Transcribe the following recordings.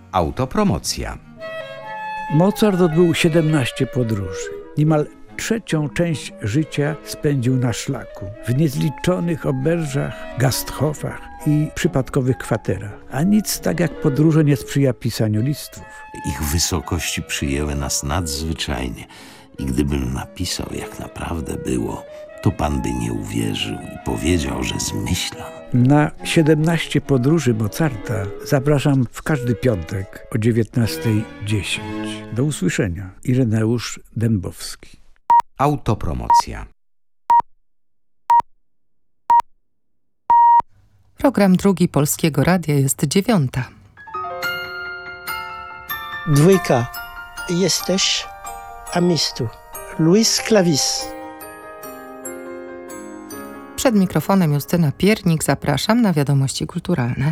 Autopromocja. Mozart odbył 17 podróży. Niemal trzecią część życia spędził na szlaku, w niezliczonych oberżach, gasthofach i przypadkowych kwaterach. A nic tak jak podróże nie sprzyja pisaniu listów. Ich wysokości przyjęły nas nadzwyczajnie i gdybym napisał, jak naprawdę było, to pan by nie uwierzył i powiedział, że zmyślam. Na 17 podróży Mozarta zapraszam w każdy piątek o 19:10. Do usłyszenia. Ireneusz Dębowski. Autopromocja. Program drugi Polskiego Radia jest 9:00. 2. Jesteś, a mistu. Luis Clavis. Przed mikrofonem Justyna Piernik, zapraszam na wiadomości kulturalne.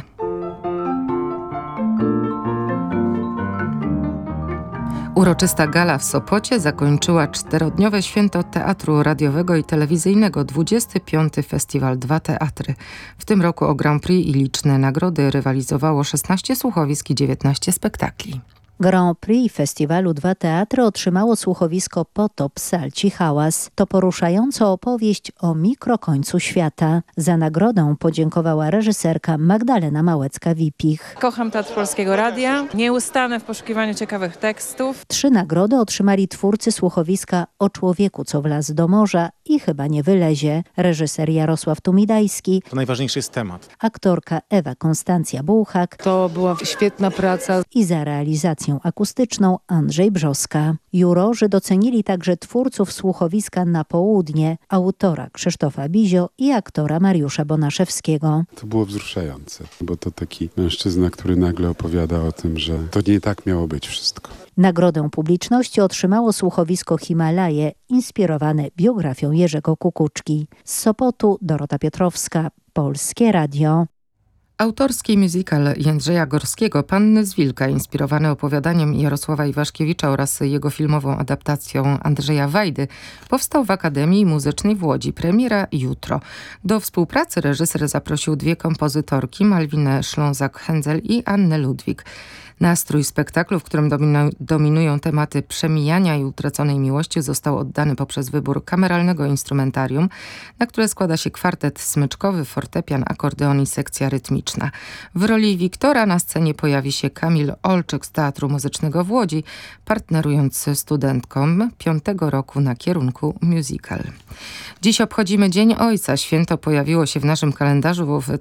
Uroczysta gala w Sopocie zakończyła 4-dniowe święto teatru radiowego i telewizyjnego, 25. Festiwal Dwa Teatry. W tym roku o Grand Prix i liczne nagrody rywalizowało 16 słuchowisk i 19 spektakli. Grand Prix festiwalu Dwa Teatry otrzymało słuchowisko Potop Salci Hałas. To poruszająca opowieść o mikrokońcu świata. Za nagrodę podziękowała reżyserka Magdalena Małecka-Wipich. Kocham Teatr Polskiego Radia. Nieustanę w poszukiwaniu ciekawych tekstów. 3 nagrody otrzymali twórcy słuchowiska O człowieku, co wlazł do morza i chyba nie wylezie. Reżyser Jarosław Tumidajski. To najważniejszy jest temat. Aktorka Ewa Konstancja Bułhak. To była świetna praca. I za realizację akustyczną Andrzej Brzoska. Jurorzy docenili także twórców słuchowiska Na południe, autora Krzysztofa Bizio i aktora Mariusza Bonaszewskiego. To było wzruszające, bo to taki mężczyzna, który nagle opowiada o tym, że to nie tak miało być wszystko. Nagrodę publiczności otrzymało słuchowisko Himalaje, inspirowane biografią Jerzego Kukuczki. Z Sopotu Dorota Piotrowska, Polskie Radio. Autorski musical Jędrzeja Gorskiego Panny z Wilka, inspirowany opowiadaniem Jarosława Iwaszkiewicza oraz jego filmową adaptacją Andrzeja Wajdy, powstał w Akademii Muzycznej w Łodzi. Premiera jutro. Do współpracy reżyser zaprosił 2 kompozytorki, Malwinę Ślązak-Hędzel i Annę Ludwik. Nastrój spektaklu, w którym dominują tematy przemijania i utraconej miłości, został oddany poprzez wybór kameralnego instrumentarium, na które składa się kwartet smyczkowy, fortepian, akordeon i sekcja rytmiczna. W roli Wiktora na scenie pojawi się Kamil Olczyk z Teatru Muzycznego w Łodzi, partnerując studentkom 5. roku na kierunku musical. Dziś obchodzimy Dzień Ojca. Święto pojawiło się w naszym kalendarzu w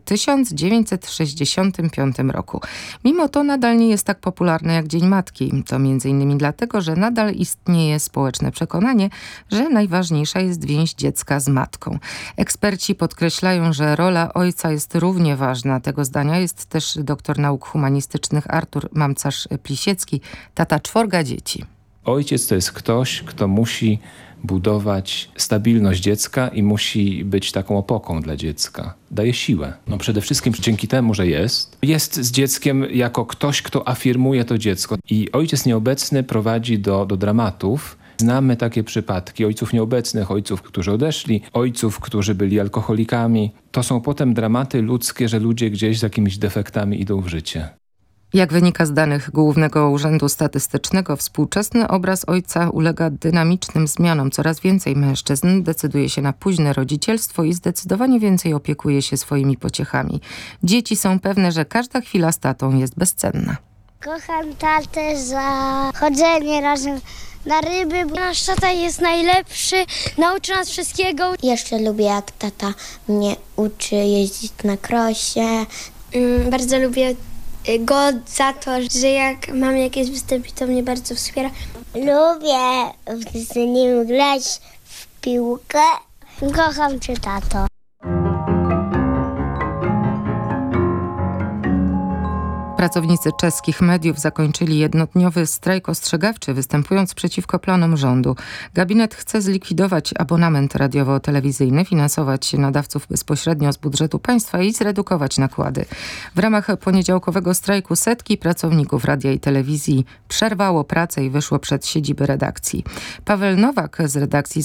1965 roku. Mimo to nadal nie jest tak popularne jak Dzień Matki. To m.in. dlatego, że nadal istnieje społeczne przekonanie, że najważniejsza jest więź dziecka z matką. Eksperci podkreślają, że rola ojca jest równie ważna. Tego zdania jest też doktor nauk humanistycznych Artur Mamcarz-Plisiecki, tata 4 dzieci. Ojciec to jest ktoś, kto musi budować stabilność dziecka i musi być taką opoką dla dziecka. Daje siłę. Przede wszystkim dzięki temu, że jest z dzieckiem jako ktoś, kto afirmuje to dziecko. I ojciec nieobecny prowadzi do dramatów. Znamy takie przypadki ojców nieobecnych, ojców, którzy odeszli, ojców, którzy byli alkoholikami. To są potem dramaty ludzkie, że ludzie gdzieś z jakimiś defektami idą w życie. Jak wynika z danych Głównego Urzędu Statystycznego, współczesny obraz ojca ulega dynamicznym zmianom. Coraz więcej mężczyzn decyduje się na późne rodzicielstwo i zdecydowanie więcej opiekuje się swoimi pociechami. Dzieci są pewne, że każda chwila z tatą jest bezcenna. Kocham tatę za chodzenie razem na ryby. Nasz tata jest najlepszy, nauczy nas wszystkiego. Jeszcze lubię, jak tata mnie uczy jeździć na krosie. Bardzo lubię go za to, że jak mam jakieś występy, to mnie bardzo wspiera. Lubię z nim grać w piłkę. Kocham cię, tato. Pracownicy czeskich mediów zakończyli jednodniowy strajk ostrzegawczy, występując przeciwko planom rządu. Gabinet chce zlikwidować abonament radiowo-telewizyjny, finansować nadawców bezpośrednio z budżetu państwa i zredukować nakłady. W ramach poniedziałkowego strajku setki pracowników radia i telewizji przerwało pracę i wyszło przed siedziby redakcji. Paweł Nowak z redakcji